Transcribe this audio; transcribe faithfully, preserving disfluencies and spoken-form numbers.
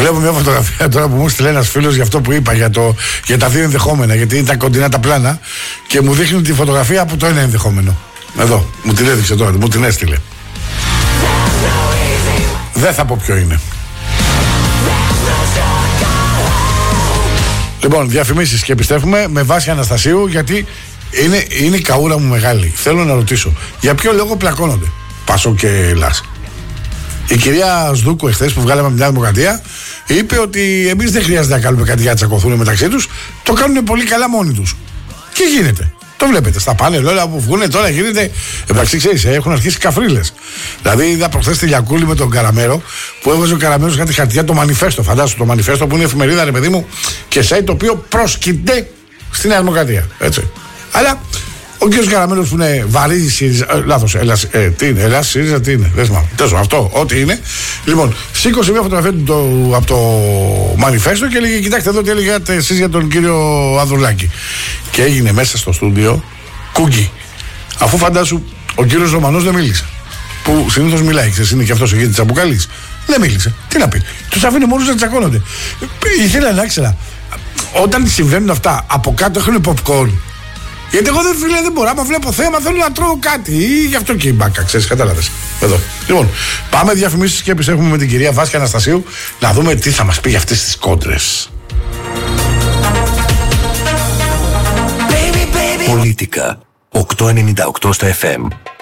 Βλέπω μια φωτογραφία τώρα που μου στείλε ένας φίλος για αυτό που είπα, για, το, για τα δύο ενδεχόμενα, γιατί ήταν κοντινά τα πλάνα και μου δείχνει τη φωτογραφία από το ένα ενδεχόμενο. Εδώ, μου την έδειξε τώρα, μου την έστειλε. Δεν θα πω ποιο είναι. Λοιπόν, διαφημίσεις και επιστρέφουμε με Βάση Αναστασίου, γιατί είναι, είναι η καούρα μου μεγάλη. Θέλω να ρωτήσω, για ποιο λόγο πλακώνονται Πασό και Ελλάς? Η κυρία Σδούκου εχθές που βγάλαμε από την Δημοκρατία είπε ότι εμείς δεν χρειάζεται να κάνουμε κάτι για να τσακωθούν μεταξύ τους, το κάνουν πολύ καλά μόνοι τους. Και γίνεται. Το βλέπετε στα πάνελ, όλα που βγουν τώρα γίνεται. Εντάξει, ξέρεις, έχουν αρχίσει καφρίλες. Δηλαδή, είδα προχθές τη Λιακούλη με τον Καραμέρο που έβγαζε ο Καραμέρος κάτι χαρτιά, το μανιφέστο. Φαντάσου το μανιφέστο που είναι εφημερίδα, ρε παιδί μου, και site το οποίο προσκυνται στη Νέα Δημοκρατία. Έτσι. Αλλά ο κ. Καραμέρος που είναι βαρύ ΣΥΡΙΖΑ. Ε, λάθος, Ελλάς, ε, τι είναι, Ελλάς, ΣΥΡΙΖΑ, τι είναι. Δεν θυμάμαι. Τέλος, αυτό, ό,τι είναι. Λοιπόν, σήκωσε μια φωτογραφία του το, από το μανιφέστο και έλεγε: κοιτάξτε εδώ τι έλεγατε εσείς για τον κύριο Ανδρουλάκη. Και έγινε μέσα στο στούντιο κούγκι. Αφού φαντάσου ο κύριος Ρωμανός δεν μίλησε. Που συνήθως μιλάει, ξέρεις, είναι και αυτός ο γέντης Αμπουκαλής. Δεν μίλησε. Τι να πει. Τους αφήνει μόνους να τσακώνονται. Ήθελα να ξέρω. Όταν συμβαίνουν αυτά, από κάτω έχουν popcorn. Γιατί εγώ δεν, φίλε, δεν μπορώ. Άμα βλέπω θέμα, θέλω να τρώω κάτι. Ή γι' αυτό και η μπάκα, ξέρεις, κατάλαβες. Εδώ. Λοιπόν, πάμε διαφημίσεις και επιστρέφουμε με την κυρία Βάσια Αναστασίου να δούμε τι θα μας πει για αυτές τις κόντρες. Πολίτικα οκτακόσια ενενήντα οκτώ στο εφ εμ.